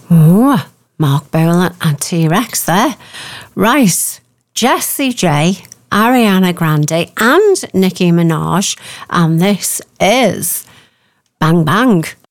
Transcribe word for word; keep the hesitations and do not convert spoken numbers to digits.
Ooh, Mark Bolan and T-Rex there. Right, Jessie J, Ariana Grande and Nicki Minaj. And this is Bang Bang.